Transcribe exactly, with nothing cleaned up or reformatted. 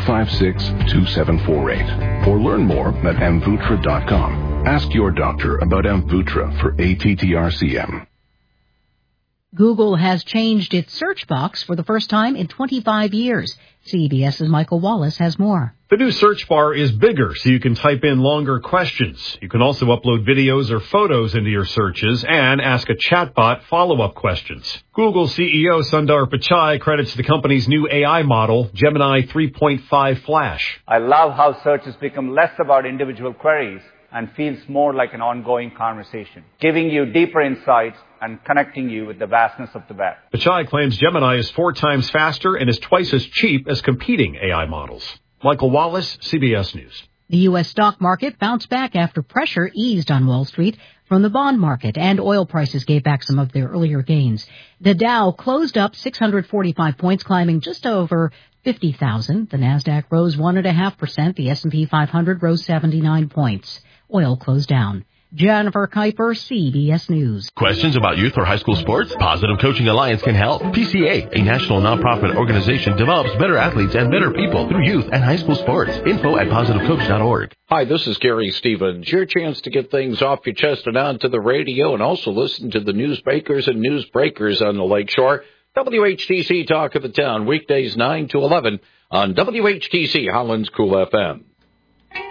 five six, two seven four eight or learn more at amvutra dot com. Ask your doctor about Amvutra for A T T R C M. Google has changed its search box for the first time in twenty-five years. CBS's Michael Wallace has more. The new search bar is bigger, so you can type in longer questions. You can also upload videos or photos into your searches and ask a chatbot follow-up questions. Google C E O Sundar Pichai credits the company's new A I model, Gemini three point five Flash. I love how search has become less about individual queries and feels more like an ongoing conversation, giving you deeper insights and connecting you with the vastness of the web. Pichai claims Gemini is four times faster and is twice as cheap as competing A I models. Michael Wallace, C B S News. The U S stock market bounced back after pressure eased on Wall Street from the bond market, and oil prices gave back some of their earlier gains. The Dow closed up six hundred forty-five points, climbing just over fifty thousand. The Nasdaq rose one point five percent. The S and P five hundred rose seventy-nine points. Oil closed down. Jennifer Kuiper, C B S News. Questions about youth or high school sports? Positive Coaching Alliance can help. P C A, a national nonprofit organization, develops better athletes and better people through youth and high school sports. Info at positive coach dot org. Hi, this is Gary Stevens. Your chance to get things off your chest and onto the radio, and also listen to the newsmakers and newsbreakers on the Lakeshore. W H T C Talk of the Town, weekdays nine to eleven on W H T C Holland's Cool F M.